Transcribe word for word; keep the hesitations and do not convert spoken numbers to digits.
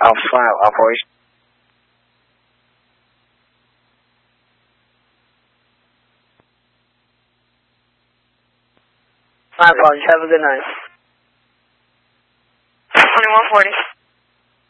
Alpha five, operation. My apologies. Have a good night. twenty-one forty.